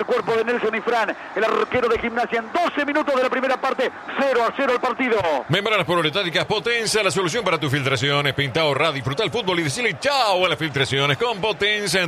el cuerpo de Nelson y Fran, el arquero de Gimnasia, en 12 minutos de la primera parte, 0-0 el partido. Membranas poliuretánicas Potenza, la solución para tus filtraciones. Pinta, ahorra, disfruta el fútbol y decirle chao a las filtraciones con Potenza en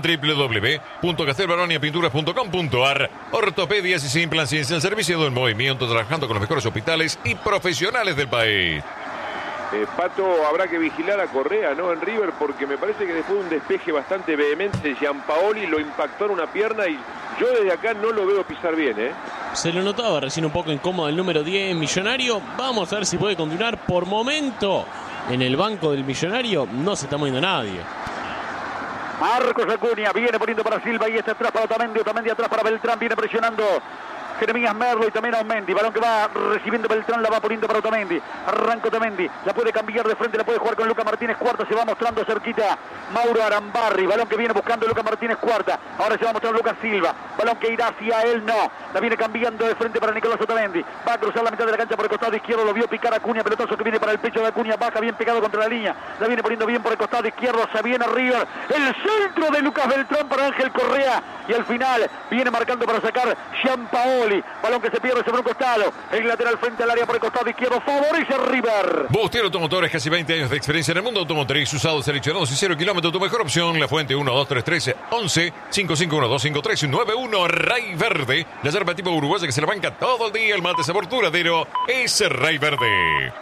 www.castelbaroniapinturas.com.ar. Ortopedias y sin plan ciencia, el servicio del movimiento, trabajando con los mejores hospitales y profesionales del país. Pato, habrá que vigilar a Correa, ¿no? En River, porque me parece que después de un despeje bastante vehemente de Gianpaoli lo impactó en una pierna y yo desde acá no lo veo pisar bien, ¿eh? Se lo notaba recién un poco incómodo el número 10 Millonario. Vamos a ver si puede continuar. Por momento, en el banco del Millonario no se está moviendo nadie. Marcos Acuña viene poniendo para Silva y está atrás para Otamendi. Otamendi atrás para Beltrán, viene presionando Jeremías Merlo y también a Otamendi. Balón que va recibiendo Beltrán, la va poniendo para Otamendi. Arranca Otamendi, la puede cambiar de frente, la puede jugar con Lucas Martínez Cuarta. Se va mostrando cerquita Mauro Arambarri. Balón que viene buscando Lucas Martínez Cuarta. Ahora se va a mostrar Lucas Silva. Balón que irá hacia él, no. La viene cambiando de frente para Nicolás Otamendi. Va a cruzar la mitad de la cancha por el costado izquierdo. Lo vio picar Acuña. Pelotazo que viene para el pecho de Acuña. Baja bien pegado contra la línea. La viene poniendo bien por el costado izquierdo. Se viene River. El centro de Lucas Beltrán para Ángel Correa. Y al final viene marcando para sacar Gianpaoli. Balón que se pierde sobre un costado. El lateral frente al área por el costado izquierdo. Favorece a River. Bustier Automotores, casi 20 años de experiencia en el mundo automotriz. Usados, seleccionados y 0 kilómetros. Tu mejor opción. La Fuente 1, 2, 3, 13, 11, 5, 5, 1, 2, 5, 3, 9, 1. Ray Verde. La yerba tipo uruguaya que se la banca todo el día. El mate sabor duradero es Ray Verde.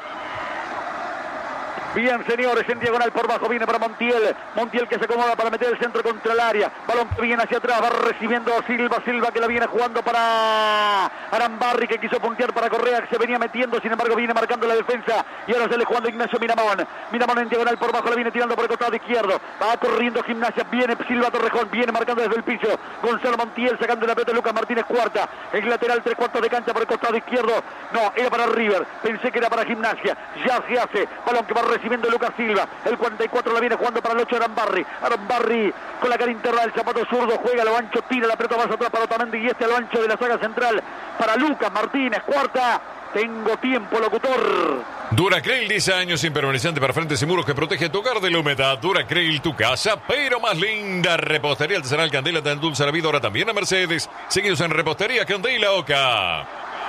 Bien, señores, en diagonal por bajo viene para Montiel. Montiel que se acomoda para meter el centro contra el área. Balón que viene hacia atrás, va recibiendo Silva. Silva que la viene jugando para Arambarri, que quiso puntear para Correa, que se venía metiendo, sin embargo viene marcando la defensa. Y ahora sale jugando Ignacio Miramón. Miramón en diagonal por bajo, la viene tirando por el costado izquierdo. Va corriendo Gimnasia, viene Silva Torrejón, viene marcando desde el piso. Gonzalo Montiel sacando la pelota de Lucas Martínez Cuarta. El lateral 3/4 de cancha por el costado izquierdo. No, era para River. Pensé que era para Gimnasia. Ya se hace. Balón que va recibiendo Lucas Silva. El 44 la viene jugando para el 8 Arambarri. Arambarri con la cara interna del zapato zurdo. Juega a lo ancho, tira la pelota más atrás para Otamendi. Y este a lo ancho de la saga central para Lucas Martínez Cuarta. Tengo tiempo, locutor. Duracril, 10 años impermeabilizante para frentes y muros que protege tu hogar de la humedad. Duracril, tu casa, pero más linda. Repostería Artesanal Candela del Dulce la Vida, ahora también a Mercedes. Seguidos en Repostería Candela Oca.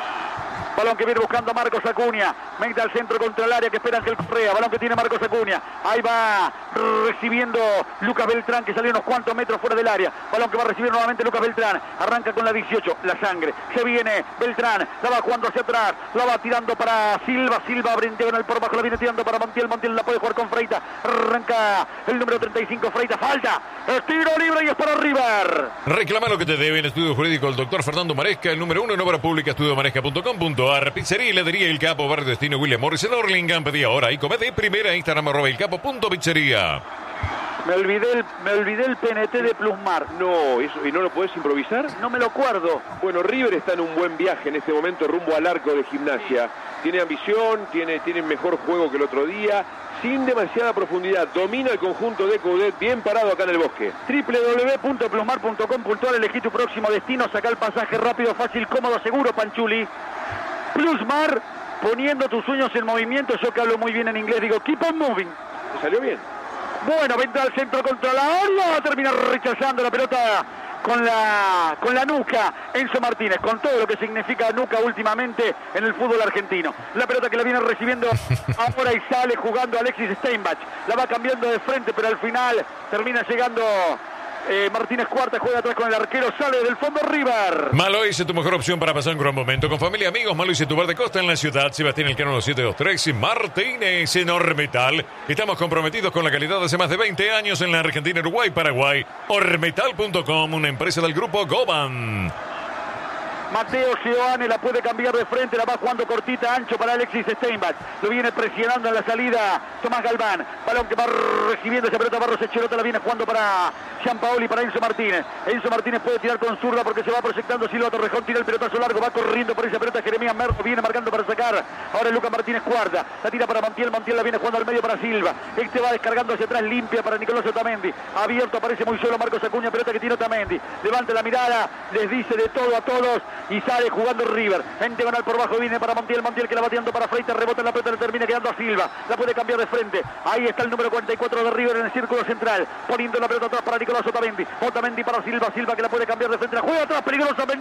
Balón que viene buscando Marcos Acuña. Mete al centro contra el área que espera Ángel Correa. Balón que tiene Marcos Acuña. Ahí va recibiendo Lucas Beltrán, que salió unos cuantos metros fuera del área. Balón que va a recibir nuevamente Lucas Beltrán. Arranca con la 18. La sangre. Se viene Beltrán. La va jugando hacia atrás. La va tirando para Silva. Silva abre en diagonal por bajo. La viene tirando para Montiel. Montiel la puede jugar con Freita. Arranca el número 35. Freita. Falta. Tiro libre y es para River. Reclama lo que te debe en Estudio Jurídico el doctor Fernando Maresca. El número 1 en obra pública, estudiomaresca.com.ar. Pizzería y heladería El Capo, Barrio Destino William Morris en Orlingham. Pedí ahora y come de primera. Instagram @elcapo.pizzería. Me olvidé el PNT de Plusmar. No, eso, ¿y no lo podés improvisar? No me lo acuerdo. Bueno, River está en un buen viaje en este momento rumbo al arco de Gimnasia. Tiene ambición, tiene mejor juego que el otro día, sin demasiada profundidad. Domina el conjunto de Coudet, bien parado acá en el Bosque. www.plusmar.com.ar. Elegí tu próximo destino, saca el pasaje rápido, fácil, cómodo, seguro, Panchuli. Plusmar, poniendo tus sueños en movimiento. Yo que hablo muy bien en inglés, digo keep on moving. ¿Te salió bien? Bueno, vendrá al centro contra la área, va a terminar rechazando la pelota con la nuca Enzo Martínez, con todo lo que significa nuca últimamente en el fútbol argentino. La pelota que la viene recibiendo ahora y sale jugando Alexis Steinbach. La va cambiando de frente, pero al final termina llegando Martínez Cuarta, juega atrás con el arquero, sale del fondo River. Maloise, tu mejor opción para pasar un gran momento con familia y amigos. Maloise, tu bar de costa en la ciudad. Sebastián Elcano 723 Martínez en Ormetal. Estamos comprometidos con la calidad de hace más de 20 años en la Argentina, Uruguay, Paraguay. Ormetal.com, una empresa del grupo Goban. Mateo Giovanni la puede cambiar de frente, la va jugando cortita, ancho para Alexis Steinbach. Lo viene presionando en la salida Tomás Galván. Balón que va recibiendo esa pelota, Barros Echelota la viene jugando para Gianpaoli, para Enzo Martínez. Enzo Martínez puede tirar con zurda porque se va proyectando Silva Torrejón, tira el pelotazo largo, va corriendo por esa pelota Jeremías Merlo, viene marcando para sacar. Ahora Lucas Martínez Cuarta, la tira para Montiel, Montiel la viene jugando al medio para Silva. Este va descargando hacia atrás, limpia para Nicolás Otamendi. Abierto, aparece muy solo Marcos Acuña, pelota que tiene Otamendi. Levanta la mirada, les dice de todo a todos. y sale jugando River. En diagonal por bajo viene para Montiel. Montiel que la bateando para Freitas. Rebota en la pelota, le termina quedando a Silva. La puede cambiar de frente. Ahí está el número 44 de River en el círculo central. Poniendo la pelota atrás para Nicolás Otamendi. Otamendi para Silva. Silva que la puede cambiar de frente. La juega atrás peligrosamente.